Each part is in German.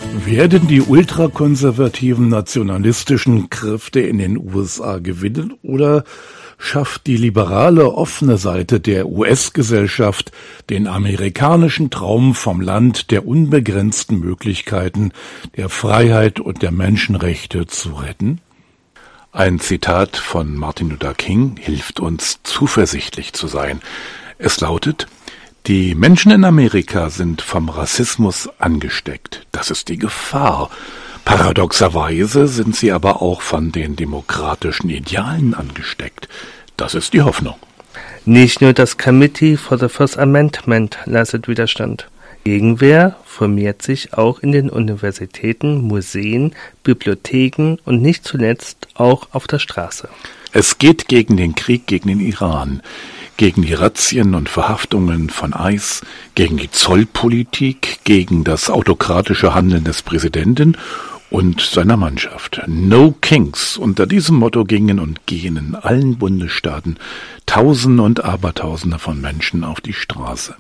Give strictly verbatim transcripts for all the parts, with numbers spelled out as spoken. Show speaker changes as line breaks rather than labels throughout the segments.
Werden die ultrakonservativen nationalistischen Kräfte in den U S A gewinnen oder schafft die liberale, offene Seite der U S-Gesellschaft den amerikanischen Traum vom Land der unbegrenzten Möglichkeiten, der Freiheit und der Menschenrechte zu retten? Ein Zitat von Martin Luther King hilft uns, zuversichtlich zu sein. Es lautet: Die Menschen in Amerika sind vom Rassismus angesteckt. Das ist die Gefahr. Paradoxerweise sind sie aber auch von den demokratischen Idealen angesteckt. Das ist die Hoffnung.
Nicht nur das Committee for the First Amendment leistet Widerstand. Gegenwehr formiert sich auch in den Universitäten, Museen, Bibliotheken und nicht zuletzt auch auf der Straße.
Es geht gegen den Krieg gegen den Iran, gegen die Razzien und Verhaftungen von ICE, gegen die Zollpolitik, gegen das autokratische Handeln des Präsidenten und seiner Mannschaft. No Kings. Unter diesem Motto gingen und gehen in allen Bundesstaaten Tausende und Abertausende von Menschen auf die Straße.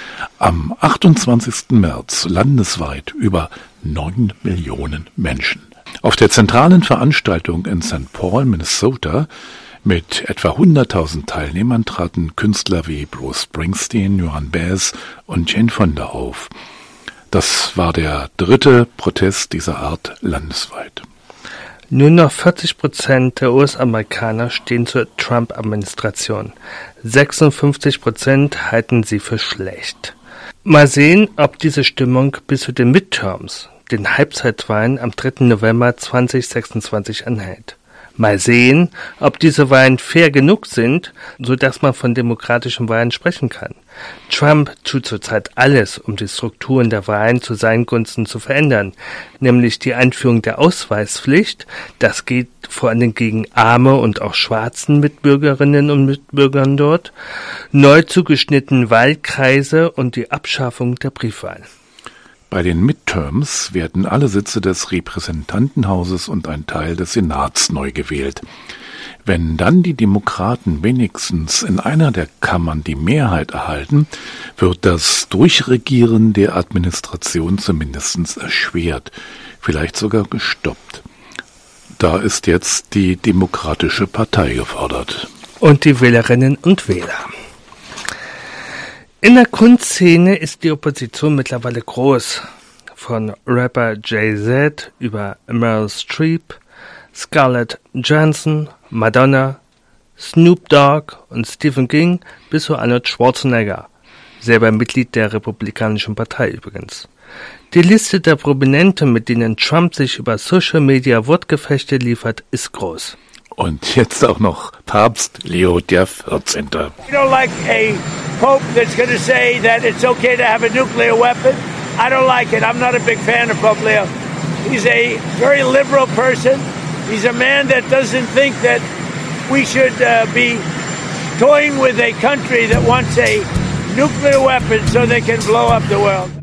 Am achtundzwanzigsten März landesweit über neun Millionen Menschen. Auf der zentralen Veranstaltung in Sankt Paul, Minnesota, mit etwa hunderttausend Teilnehmern traten Künstler wie Bruce Springsteen, Joan Baez und Jane Fonda auf. Das war der dritte Protest dieser Art landesweit.
Nur noch vierzig Prozent der U S-Amerikaner stehen zur Trump-Administration. sechsundfünfzig Prozent halten sie für schlecht. Mal sehen, ob diese Stimmung bis zu den Midterms, den Halbzeitwahlen am dritten November zweitausendsechsundzwanzig anhält. Mal sehen, ob diese Wahlen fair genug sind, sodass man von demokratischen Wahlen sprechen kann. Trump tut zurzeit alles, um die Strukturen der Wahlen zu seinen Gunsten zu verändern, nämlich die Einführung der Ausweispflicht. Das geht vor allem gegen arme und auch schwarzen Mitbürgerinnen und Mitbürgern dort, neu zugeschnittene Wahlkreise und die Abschaffung der Briefwahl.
Bei den Midterms werden alle Sitze des Repräsentantenhauses und ein Teil des Senats neu gewählt. Wenn dann die Demokraten wenigstens in einer der Kammern die Mehrheit erhalten, wird das Durchregieren der Administration zumindest erschwert, vielleicht sogar gestoppt. Da ist jetzt die Demokratische Partei gefordert.
Und die Wählerinnen und Wähler. In der Kunstszene ist die Opposition mittlerweile groß. Von Rapper Jay-Z über Meryl Streep, Scarlett Johansson, Madonna, Snoop Dogg und Stephen King bis zu Arnold Schwarzenegger, selber Mitglied der Republikanischen Partei übrigens. Die Liste der Prominenten, mit denen Trump sich über Social Media Wortgefechte liefert, ist groß.
Und jetzt auch noch Papst Leo der vierzehnte.
You don't like a pope that's going to say that it's okay to have a nuclear weapon? I don't like it. I'm not a big fan of Pope Leo. He's a very liberal person. He's a man that doesn't think that we should uh, be toying with a country that wants a nuclear weapon so they can blow up the world.